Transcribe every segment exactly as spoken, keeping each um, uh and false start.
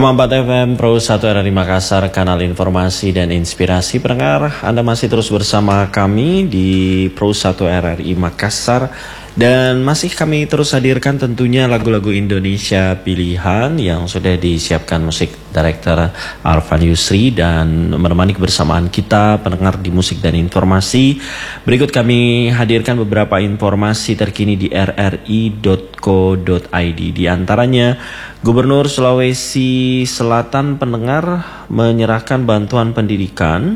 empat F M Pro satu R R I Makassar, kanal informasi dan inspirasi. Pendengar, Anda masih terus bersama kami di Pro satu R R I Makassar. Dan masih kami terus hadirkan tentunya lagu-lagu Indonesia pilihan yang sudah disiapkan musik director Arfan Yusri. Dan menemani kebersamaan kita pendengar di musik dan informasi, berikut kami hadirkan beberapa informasi terkini di r r i dot co dot i d. Di antaranya, Gubernur Sulawesi Selatan pendengar menyerahkan bantuan pendidikan,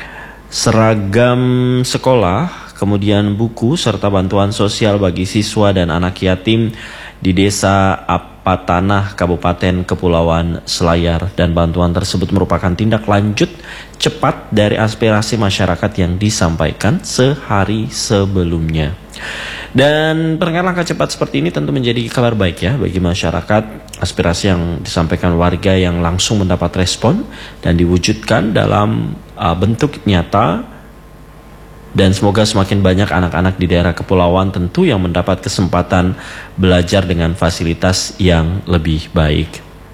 seragam sekolah, kemudian buku serta bantuan sosial bagi siswa dan anak yatim di Desa Apatanah, Kabupaten Kepulauan Selayar. Dan bantuan tersebut merupakan tindak lanjut cepat dari aspirasi masyarakat yang disampaikan sehari sebelumnya. Dan pendengar, langkah cepat seperti ini tentu menjadi kabar baik ya bagi masyarakat. Aspirasi yang disampaikan warga yang langsung mendapat respon dan diwujudkan dalam uh, bentuk nyata. Dan semoga semakin banyak anak-anak di daerah kepulauan tentu yang mendapat kesempatan belajar dengan fasilitas yang lebih baik.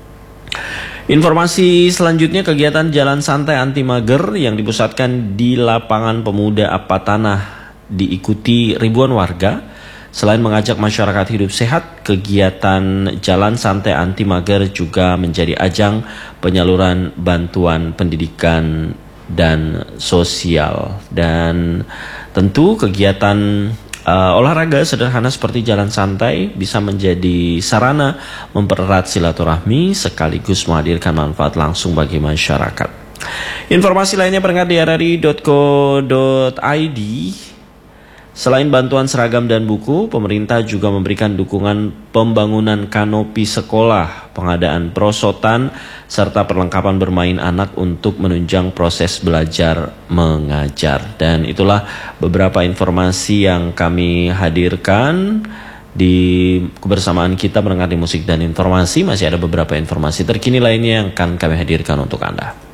Informasi selanjutnya, kegiatan Jalan Santai Anti Mager yang dipusatkan di Lapangan Pemuda Apatanah diikuti ribuan warga. Selain mengajak masyarakat hidup sehat, kegiatan Jalan Santai Anti Mager juga menjadi ajang penyaluran bantuan pendidikan dan sosial. Dan tentu kegiatan uh, olahraga sederhana seperti jalan santai bisa menjadi sarana mempererat silaturahmi sekaligus menghadirkan manfaat langsung bagi masyarakat. Informasi lainnya pendengar di r r i dot co dot i d. Selain bantuan seragam dan buku, pemerintah juga memberikan dukungan pembangunan kanopi sekolah, pengadaan perosotan, serta perlengkapan bermain anak untuk menunjang proses belajar mengajar. Dan itulah beberapa informasi yang kami hadirkan di kebersamaan kita mendengar di musik dan informasi. Masih ada beberapa informasi terkini lainnya yang akan kami hadirkan untuk Anda.